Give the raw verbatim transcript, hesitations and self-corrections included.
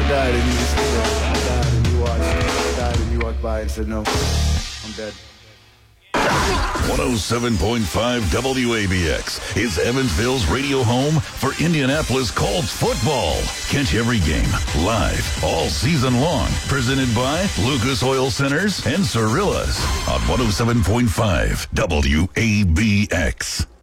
died and you just stood there. I died and you watched. I died and you walked by and said, no, I'm dead. one oh seven point five W A B X is Evansville's radio home for Indianapolis Colts football. Catch every game live all season long. Presented by Lucas Oil Centers and Cirillas on one oh seven point five W A B X.